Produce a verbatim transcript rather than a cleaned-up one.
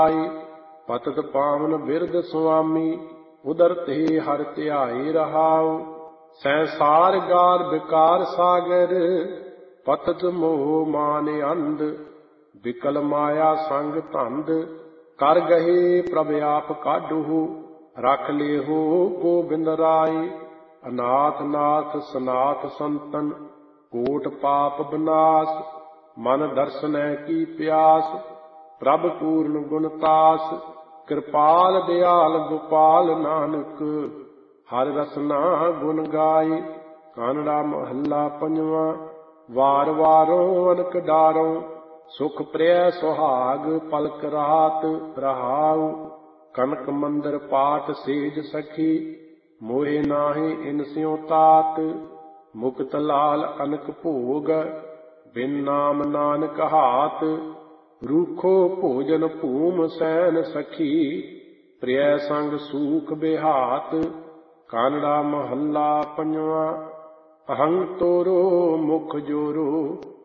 ਪਤਿਤ ਪਾਵਨ ਬਿਰਧ ਸੁਆਮੀ ਉਦਰ ਤੇ ਹਰਿ ਧਿਆਏ ਰਹਾਉ। ਸੰਸਾਰ ਗਾਰ ਵਿਕਾਰ ਸਾਗਰ ਪਤਿਤ ਮੋਹ ਮਾਨ ਅੰਧ। ਵਿਕਲ ਮਾਇਆ ਸੰਗ ਧੰਦ ਕਰ ਗਏ ਪ੍ਰਭ ਆਪ ਕਾਢੂ। ਰਖ ਲੇਹੋ ਗੋਬਿੰਦ ਰਾਏ ਅਨਾਥ ਨਾਥ ਸਨਾਥ ਸੰਤਨ। ਕੋਟ ਪਾਪ ਬਨਾਸ ਮਨ ਦਰਸਨੈ ਕੀ ਪਿਆਸ। ਪ੍ਰਭ ਪੂਰਨ ਗੁਣ ਤਾਸ ਕਿਰਪਾਲ ਦਿਆਲ ਗੋਪਾਲ ਨਾਨਕ। ਹਰਿ ਰਸਨਾ ਗੁਣ ਗਾਏ। ਕਾਨੜਾ ਮਹੱਲਾ ਪੰਜਵਾਂ। ਵਾਰ ਵਾਰੋਂ ਅਨਕ ਡਾਰੋਂ ਸੁਖ ਪ੍ਰਿਆ ਸੁਹਾਗ ਪਲਕ ਰਾਤ ਰਹਾਉ। ਕਨਕ ਮੰਦਰ ਪਾਠ ਸੇਜ ਸਖੀ ਮੋਹਿ ਨਾਹਿ ਇਨ ਸਿਉ ਤਾਤ। ਮੁਕਤ ਲਾਲ ਅਨਕ ਭੋਗ ਬਿਨ ਨਾਮ ਨਾਨਕ ਹਾਤ। ਰੂਖੋ ਭੋਜਨ ਭੂਮ ਸੈਨ ਸਖੀ ਪ੍ਰਿਆ ਸੰਗ ਸੂਖ ਬਿਹਾਤ। ਕਾਨੜਾ ਮਹੱਲਾ ਪੰਜਵਾਂ। ਅਹੰ ਤੋਰੋ ਮੁਖ ਜੋਰੋ